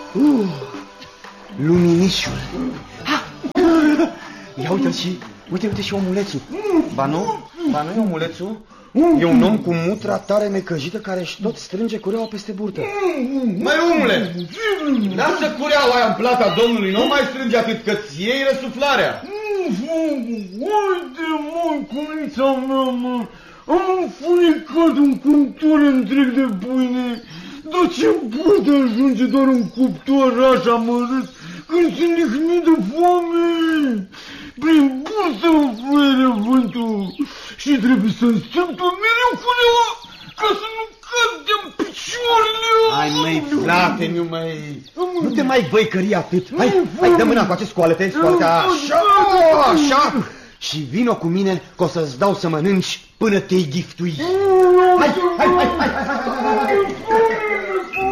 Luminișul. Ia uite-l și, uite și omulețul. Ba nu e omulețul? E un om cu mutra tare necăjită care își tot strânge cureaua peste burtă. Măi, omule, lasă cureaua aia în plata domnului, nu mai strânge atât, că-ți iei răsuflarea. Uite, mă, cunița mea, mă, am înfunicat un cuptor întreg de pâine, dar ce poate ajunge doar un cuptor așa mărât când sunt lihnit de foame? Prin bursă îmi fluie vântul și trebuie să-mi strâmp mereu cureaua ca să nu cad de-n picioarele. Hai, măi, frate, nu te mai băicări atât. Hai, dă mâna cu acest scoală-te, așa. Și vino cu mine că o să-ți dau să mănânci până te-i ghiftui. Hai.